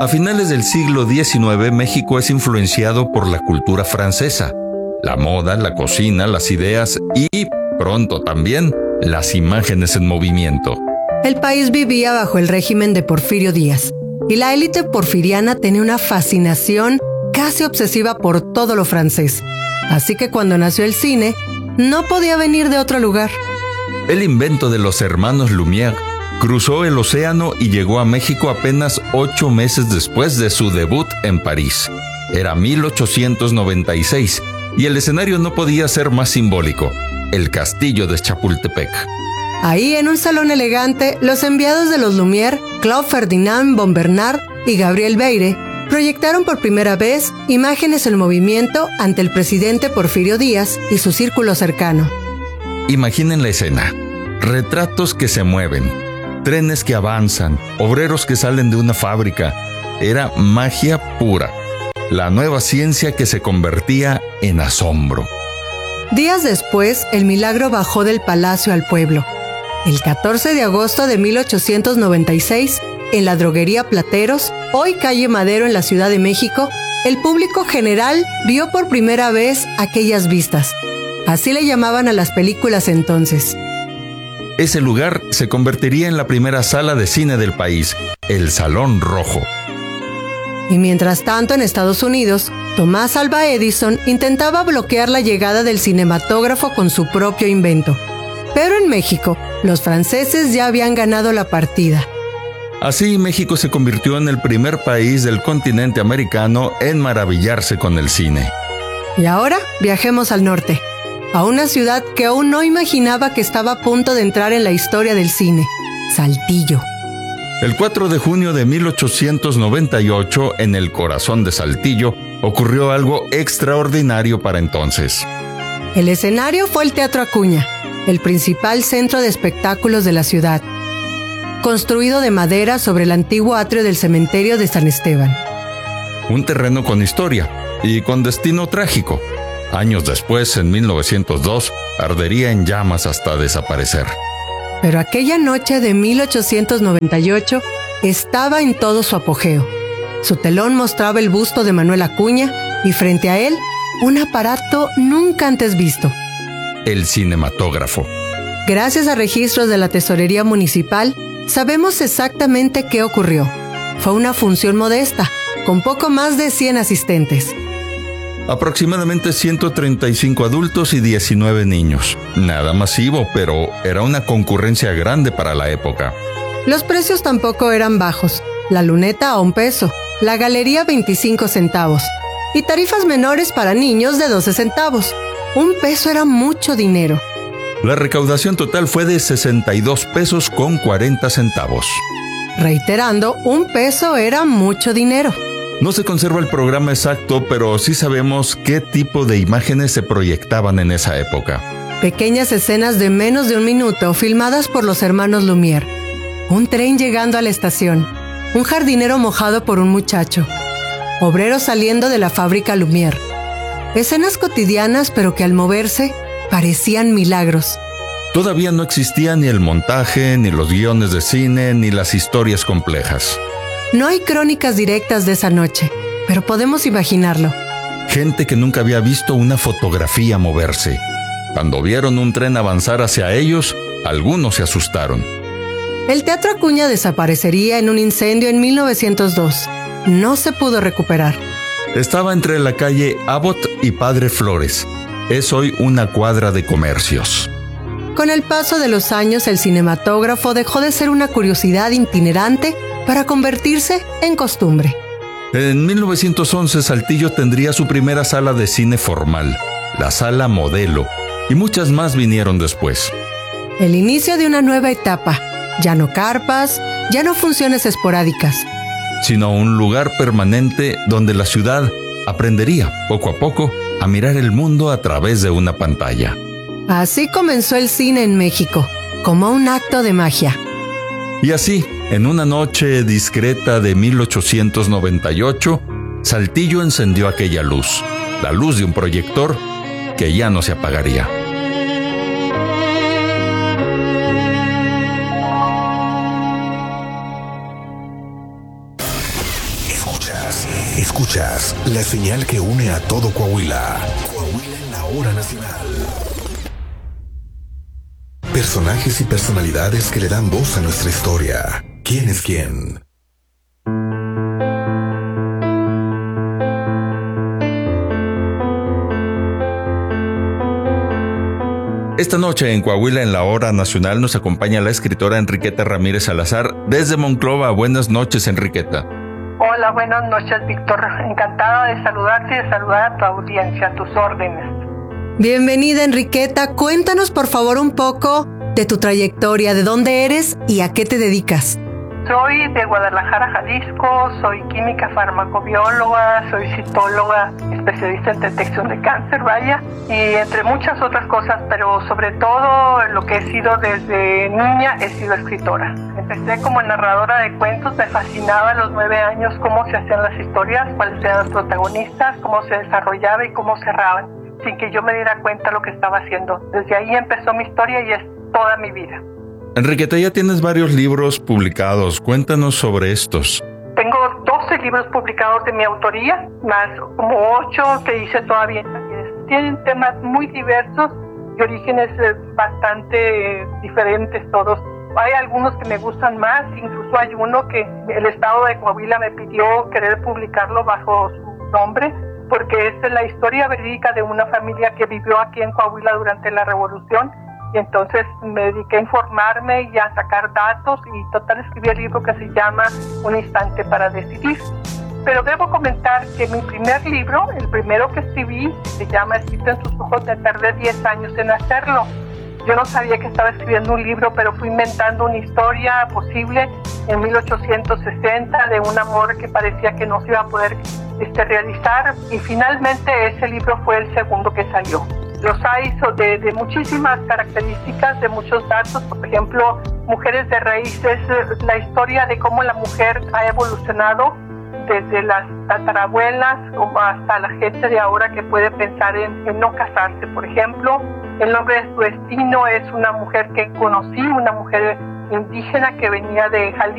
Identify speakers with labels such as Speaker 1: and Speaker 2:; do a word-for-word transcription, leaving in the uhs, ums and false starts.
Speaker 1: A finales del siglo diecinueve, México es influenciado por la cultura francesa, la moda, la cocina, las ideas y, pronto también, las imágenes en movimiento.
Speaker 2: El país vivía bajo el régimen de Porfirio Díaz, y la élite porfiriana tenía una fascinación casi obsesiva por todo lo francés. Así que cuando nació el cine, no podía venir de otro lugar.
Speaker 1: El invento de los hermanos Lumière cruzó el océano y llegó a México apenas ocho meses después de su debut en París. Era mil ochocientos noventa y seis y el escenario no podía ser más simbólico: el castillo de Chapultepec.
Speaker 2: Ahí, en un salón elegante, los enviados de los Lumière, Claude Ferdinand von Bernard y Gabriel Beire, proyectaron por primera vez imágenes en movimiento ante el presidente Porfirio Díaz y su círculo cercano.
Speaker 1: Imaginen la escena: retratos que se mueven, trenes que avanzan, obreros que salen de una fábrica. Era magia pura, la nueva ciencia que se convertía en asombro.
Speaker 2: Días después, el milagro bajó del palacio al pueblo. El catorce de agosto de mil ochocientos noventa y seis, en la droguería Plateros, hoy calle Madero en la Ciudad de México, el público general vio por primera vez aquellas vistas. Así le llamaban a las películas entonces.
Speaker 1: Ese lugar se convertiría en la primera sala de cine del país, el Salón Rojo.
Speaker 2: Y mientras tanto, en Estados Unidos, Thomas Alva Edison intentaba bloquear la llegada del cinematógrafo con su propio invento. Pero en México, los franceses ya habían ganado la partida.
Speaker 1: Así, México se convirtió en el primer país del continente americano en maravillarse con el cine.
Speaker 2: Y ahora viajemos al norte, a una ciudad que aún no imaginaba que estaba a punto de entrar en la historia del cine: Saltillo.
Speaker 1: El cuatro de junio de mil ochocientos noventa y ocho, en el corazón de Saltillo, ocurrió algo extraordinario para entonces.
Speaker 2: El escenario fue el Teatro Acuña, el principal centro de espectáculos de la ciudad, construido de madera sobre el antiguo atrio del cementerio de San Esteban.
Speaker 1: Un terreno con historia y con destino trágico. Años después, en mil novecientos dos, ardería en llamas hasta desaparecer.
Speaker 2: Pero aquella noche de mil ochocientos noventa y ocho estaba en todo su apogeo. Su telón mostraba el busto de Manuel Acuña y frente a él, un aparato nunca antes visto:
Speaker 1: el cinematógrafo.
Speaker 2: Gracias a registros de la Tesorería Municipal, sabemos exactamente qué ocurrió. Fue una función modesta, con poco más de cien asistentes.
Speaker 1: Aproximadamente ciento treinta y cinco adultos y diecinueve niños. Nada masivo, pero era una concurrencia grande para la época.
Speaker 2: Los precios tampoco eran bajos. La luneta a un peso, la galería veinticinco centavos y tarifas menores para niños de doce centavos. Un peso era mucho dinero.
Speaker 1: La recaudación total fue de sesenta y dos pesos con cuarenta centavos.
Speaker 2: Reiterando, un peso era mucho dinero.
Speaker 1: No se conserva el programa exacto, pero sí sabemos qué tipo de imágenes se proyectaban en esa época.
Speaker 2: Pequeñas escenas de menos de un minuto filmadas por los hermanos Lumière. Un tren llegando a la estación. Un jardinero mojado por un muchacho. Obreros saliendo de la fábrica Lumière. Escenas cotidianas, pero que al moverse parecían milagros.
Speaker 1: Todavía no existía ni el montaje, ni los guiones de cine, ni las historias complejas.
Speaker 2: No hay crónicas directas de esa noche, pero podemos imaginarlo.
Speaker 1: Gente que nunca había visto una fotografía moverse. Cuando vieron un tren avanzar hacia ellos, algunos se asustaron.
Speaker 2: El Teatro Acuña desaparecería en un incendio en mil novecientos dos. No se pudo recuperar.
Speaker 1: Estaba entre la calle Abbott y Padre Flores. Es hoy una cuadra de comercios.
Speaker 2: Con el paso de los años, el cinematógrafo dejó de ser una curiosidad itinerante para convertirse en costumbre.
Speaker 1: En mil novecientos once, Saltillo tendría su primera sala de cine formal, la Sala Modelo, y muchas más vinieron después.
Speaker 2: El inicio de una nueva etapa. Ya no carpas, ya no funciones esporádicas,
Speaker 1: sino un lugar permanente donde la ciudad aprendería, poco a poco, a mirar el mundo a través de una pantalla.
Speaker 2: Así comenzó el cine en México, como un acto de magia.
Speaker 1: Y así, en una noche discreta de mil ochocientos noventa y ocho, Saltillo encendió aquella luz, la luz de un proyector que ya no se apagaría.
Speaker 3: Escuchas, escuchas la señal que une a todo Coahuila. Coahuila en la hora nacional. Personajes y personalidades que le dan voz a nuestra historia. ¿Quién es quién?
Speaker 1: Esta noche en Coahuila en la hora nacional nos acompaña la escritora Enriqueta Ramírez Salazar desde Monclova. Buenas noches, Enriqueta.
Speaker 4: Hola, buenas noches, Víctor. Encantada de saludarte y de saludar a tu audiencia, a tus órdenes.
Speaker 2: Bienvenida, Enriqueta. Cuéntanos, por favor, un poco de tu trayectoria, de dónde eres y a qué te dedicas.
Speaker 4: Soy de Guadalajara, Jalisco, soy química farmacobióloga, soy citóloga, especialista en detección de cáncer, vaya, y entre muchas otras cosas, pero sobre todo lo que he sido desde niña, he sido escritora. Empecé como narradora de cuentos, me fascinaba a los nueve años cómo se hacían las historias, cuáles eran los protagonistas, cómo se desarrollaba y cómo cerraban, sin que yo me diera cuenta lo que estaba haciendo. Desde ahí empezó mi historia y es toda mi vida.
Speaker 1: Enriqueta, ya tienes varios libros publicados. Cuéntanos sobre estos.
Speaker 4: Tengo doce libros publicados de mi autoría, más como ocho que hice todavía en talleres. Tienen temas muy diversos y orígenes eh, bastante eh, diferentes todos. Hay algunos que me gustan más, incluso hay uno que el estado de Coahuila me pidió querer publicarlo bajo su nombre, porque es la historia verídica de una familia que vivió aquí en Coahuila durante la Revolución. Y entonces me dediqué a informarme y a sacar datos y total escribí el libro que se llama Un instante para decidir. Pero debo comentar que mi primer libro, el primero que escribí, se llama Escrito en tus ojos, me tardé diez años en hacerlo. Yo no sabía que estaba escribiendo un libro, pero fui inventando una historia posible en mil ochocientos sesenta de un amor que parecía que no se iba a poder este, realizar. Y finalmente ese libro fue el segundo que salió. Los hay de, de muchísimas características, de muchos datos, por ejemplo, Mujeres de Raíces, la historia de cómo la mujer ha evolucionado desde las tatarabuelas hasta la gente de ahora que puede pensar en, en no casarse, por ejemplo. El nombre de su destino es una mujer que conocí, una mujer indígena que venía de Jalisco.